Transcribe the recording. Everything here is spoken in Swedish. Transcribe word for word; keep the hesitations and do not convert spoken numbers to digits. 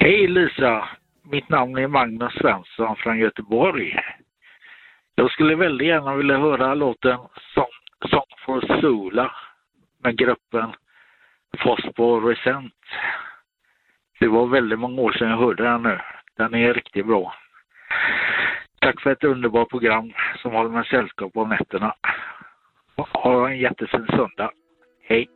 Hej Lisa, mitt namn är Magnus Svensson från Göteborg. Jag skulle väldigt gärna vilja höra låten Song, Song for Sola med gruppen Phosphorescent. Det var väldigt många år sedan jag hörde den nu. Den är riktigt bra. Tack för ett underbart program som håller med sällskap på nätterna. Ha en jättefin söndag. Hej!